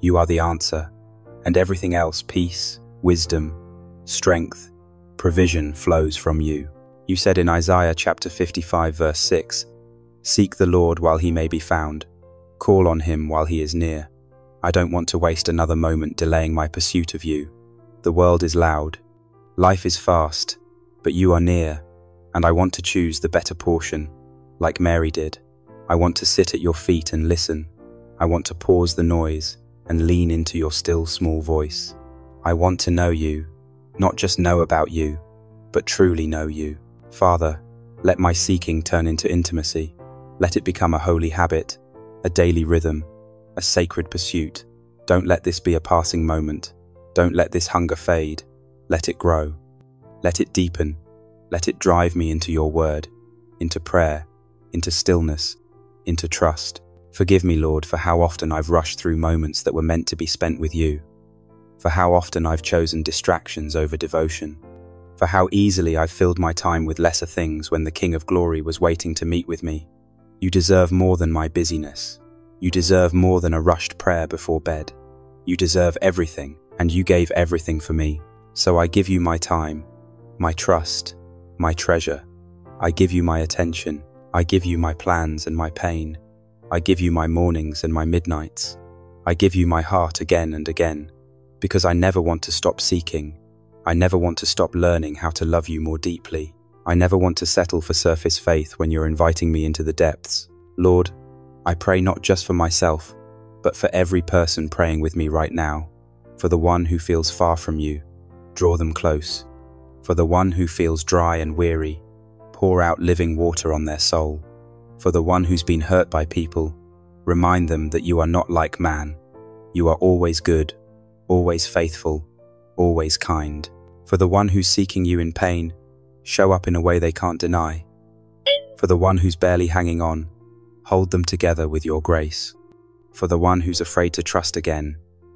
You are the answer, and everything else, peace, wisdom, strength, provision, flows from you. You said in Isaiah chapter 55 verse 6, "Seek the Lord while he may be found. Call on him while he is near." I don't want to waste another moment delaying my pursuit of you. The world is loud. Life is fast, but you are near, and I want to choose the better portion, like Mary did. I want to sit at your feet and listen. I want to pause the noise and lean into your still small voice. I want to know you, not just know about you, but truly know you. Father, let my seeking turn into intimacy. Let it become a holy habit, a daily rhythm, a sacred pursuit. Don't let this be a passing moment. Don't let this hunger fade. Let it grow. Let it deepen. Let it drive me into your word, into prayer, into stillness, into trust. Forgive me, Lord, for how often I've rushed through moments that were meant to be spent with you. For how often I've chosen distractions over devotion. For how easily I've filled my time with lesser things when the King of Glory was waiting to meet with me. You deserve more than my busyness. You deserve more than a rushed prayer before bed. You deserve everything, and you gave everything for me. So I give you my time, my trust, my treasure. I give you my attention. I give you my plans and my pain. I give you my mornings and my midnights. I give you my heart again and again, because I never want to stop seeking. I never want to stop learning how to love you more deeply. I never want to settle for surface faith when you're inviting me into the depths. Lord, I pray not just for myself, but for every person praying with me right now. For the one who feels far from you, draw them close. For the one who feels dry and weary, pour out living water on their soul. For the one who's been hurt by people, remind them that you are not like man. You are always good, always faithful, always kind. For the one who's seeking you in pain, show up in a way they can't deny. For the one who's barely hanging on, hold them together with your grace. For the one who's afraid to trust again,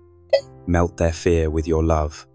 melt their fear with your love.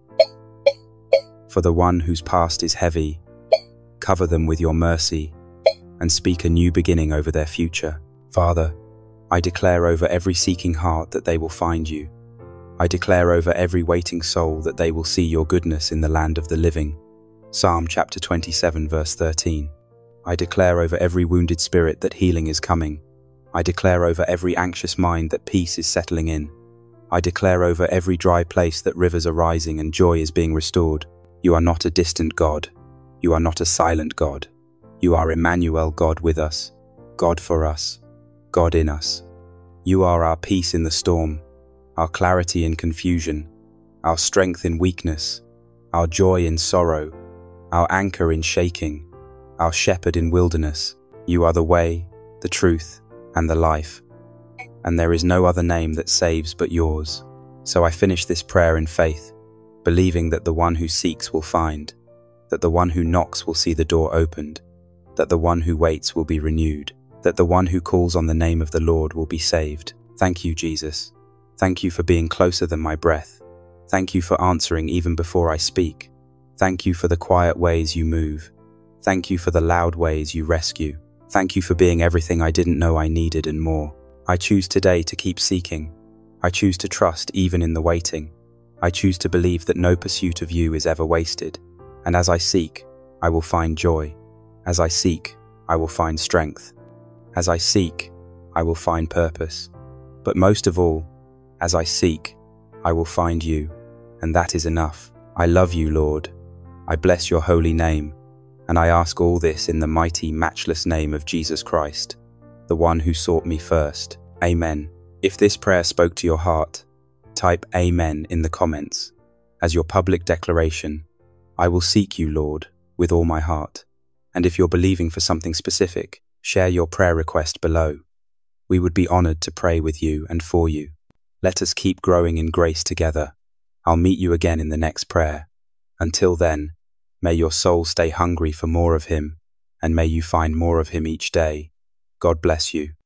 For the one whose past is heavy, cover them with your mercy and speak a new beginning over their future. Father, I declare over every seeking heart that they will find you. I declare over every waiting soul that they will see your goodness in the land of the living. Psalm chapter 27 verse 13. I declare over every wounded spirit that healing is coming. I declare over every anxious mind that peace is settling in. I declare over every dry place that rivers are rising and joy is being restored. You are not a distant God. You are not a silent God. You are Emmanuel, God with us, God for us, God in us. You are our peace in the storm, our clarity in confusion, our strength in weakness, our joy in sorrow, our anchor in shaking, our shepherd in wilderness. You are the way, the truth, and the life, and there is no other name that saves but yours. So I finish this prayer in faith, believing that the one who seeks will find, that the one who knocks will see the door opened, that the one who waits will be renewed, that the one who calls on the name of the Lord will be saved. Thank you, Jesus. Thank you for being closer than my breath. Thank you for answering even before I speak. Thank you for the quiet ways you move. Thank you for the loud ways you rescue. Thank you for being everything I didn't know I needed and more. I choose today to keep seeking. I choose to trust even in the waiting. I choose to believe that no pursuit of you is ever wasted. And as I seek, I will find joy. As I seek, I will find strength. As I seek, I will find purpose. But most of all, as I seek, I will find you, and that is enough. I love you, Lord. I bless your holy name, and I ask all this in the mighty, matchless name of Jesus Christ, the one who sought me first. Amen. If this prayer spoke to your heart, type Amen in the comments as your public declaration. I will seek you, Lord, with all my heart. And if you're believing for something specific, share your prayer request below. We would be honored to pray with you and for you. Let us keep growing in grace together. I'll meet you again in the next prayer. Until then, may your soul stay hungry for more of Him, and may you find more of Him each day. God bless you.